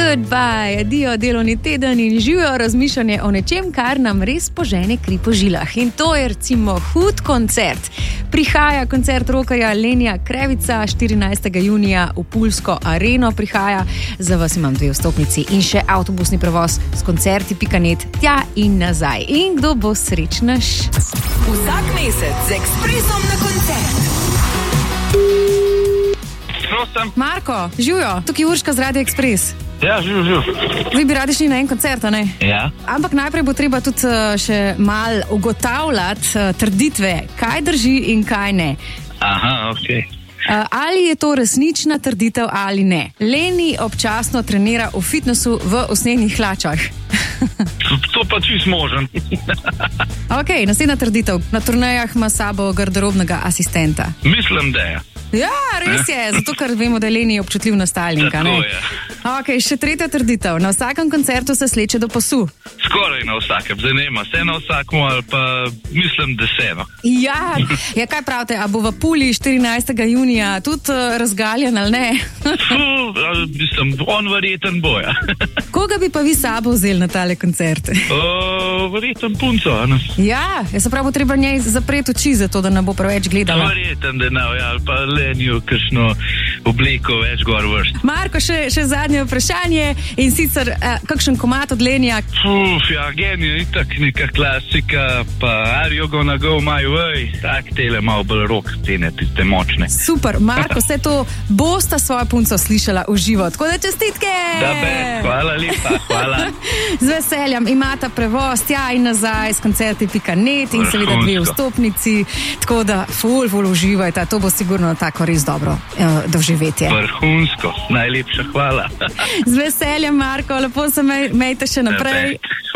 Goodbye, adijo delovni teden in živijo razmišljanje o nečem, kar nam res požene kri po žilah. In to je recimo hud koncert. Prihaja koncert rockerja Lenija Krevica 14. junija v Pulsko areno. Prihaja, za vas imam 2 vstopnici in še avtobusni prevoz s koncerti.net tja in nazaj. In kdo bo srečnež? Vsak mesec z Ekspresom na koncert. Marko, živijo, tukaj Urška z Radio Ekspres. Ja, živ. Vi bi radi šli na en koncert, a ne? Ja. Ampak najprej bo treba tudi še mal ugotavljati trditve, kaj drži in kaj ne. Aha, okej. Ali je to resnična trditev ali ne? Leni občasno trenira v fitnessu v usnjenih hlačah. To pa čist možen. Ok, naslednja trditev. Na turnejah ima sabo garderobnega asistenta. Mislim, da je. Ja, res je, zato ker vemo, da je Leni občutljiv nastalnik, a ne? Tako je. Ok, še tretja trditev. Na vsakem koncertu se sleče do pasu. Skoraj na vsakem, zdaj ne ima se na vsakem, ali pa mislim, da se no. Ja, kaj pravite, a bo v Puli 14. junija tudi razgaljen ali ne? Mislim, on verjeten boja. Koga bi pa vi sabo vzeli na tale koncert? Verjeten punco, ne? Ja, se pravi, treba njej zapreti oči, zato da ne bo preveč gledala. Verjeten, da ne, ali pa Leniju kakšno obliko več gor vrst. Marko, še zadnje vprašanje in sicer kakšen komad od Lenija? Ja, genij, itak neka klasika, pa Are You Gonna Go My Way, tak tele malo bolj rock scene, tiste močne. Super, Marko, vse to bosta svojo punco slišala v živo, tako da čestitke! Hvala lepa, hvala. Z veseljem imata prevoz tja in nazaj s koncerti.net in seveda 2 vstopnici, tako da ful uživajte, to bo sigurno tako res dobro doživetje. Vrhunsko, najlepša hvala. Z veseljem, Marko, lepo se mejte še naprej.